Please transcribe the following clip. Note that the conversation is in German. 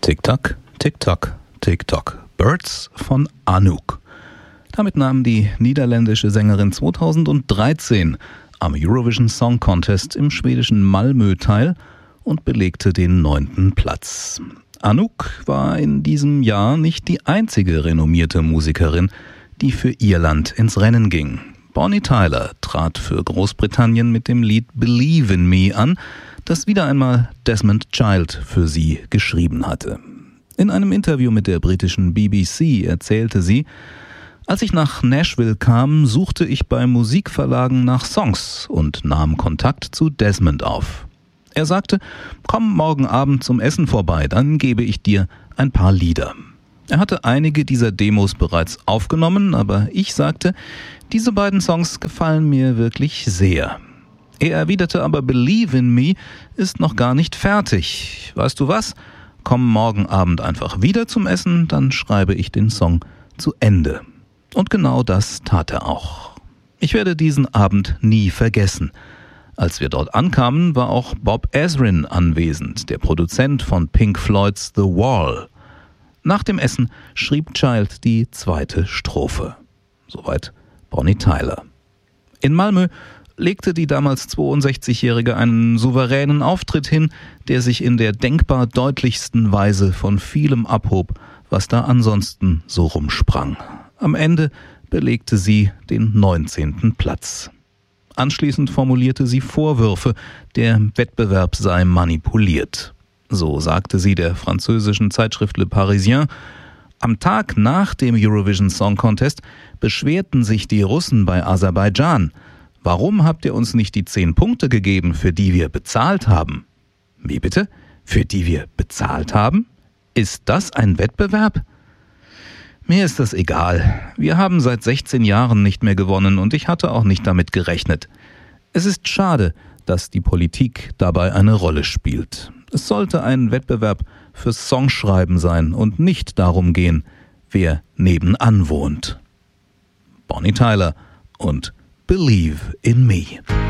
Tick-Tack, Tick-Tack, Tick-Tock. Birds von Anouk. Damit nahm die niederländische Sängerin 2013 am Eurovision Song Contest im schwedischen Malmö teil und belegte den 9. Platz. Anouk war in diesem Jahr nicht die einzige renommierte Musikerin, die für ihr Land ins Rennen ging. Bonnie Tyler trat für Großbritannien mit dem Lied Believe in Me an, das wieder einmal Desmond Child für sie geschrieben hatte. In einem Interview mit der britischen BBC erzählte sie: Als ich nach Nashville kam, suchte ich bei Musikverlagen nach Songs und nahm Kontakt zu Desmond auf. Er sagte: Komm morgen Abend zum Essen vorbei, dann gebe ich dir ein paar Lieder. Er hatte einige dieser Demos bereits aufgenommen, aber ich sagte, diese beiden Songs gefallen mir wirklich sehr. Er erwiderte aber, Believe in Me ist noch gar nicht fertig. Weißt du was? Komm morgen Abend einfach wieder zum Essen, dann schreibe ich den Song zu Ende. Und genau das tat er auch. Ich werde diesen Abend nie vergessen. Als wir dort ankamen, war auch Bob Ezrin anwesend, der Produzent von Pink Floyds The Wall. Nach dem Essen schrieb Child die zweite Strophe. Soweit Bonnie Tyler. In Malmö legte die damals 62-Jährige einen souveränen Auftritt hin, der sich in der denkbar deutlichsten Weise von vielem abhob, was da ansonsten so rumsprang. Am Ende belegte sie den 19. Platz. Anschließend formulierte sie Vorwürfe, der Wettbewerb sei manipuliert. So sagte sie der französischen Zeitschrift Le Parisien: Am Tag nach dem Eurovision Song Contest beschwerten sich die Russen bei Aserbaidschan. Warum habt ihr uns nicht die 10 Punkte gegeben, für die wir bezahlt haben? Wie bitte? Für die wir bezahlt haben? Ist das ein Wettbewerb? Mir ist das egal. Wir haben seit 16 Jahren nicht mehr gewonnen und ich hatte auch nicht damit gerechnet. Es ist schade, dass die Politik dabei eine Rolle spielt. Es sollte ein Wettbewerb fürs Songschreiben sein und nicht darum gehen, wer nebenan wohnt. Bonnie Tyler und Believe in Me.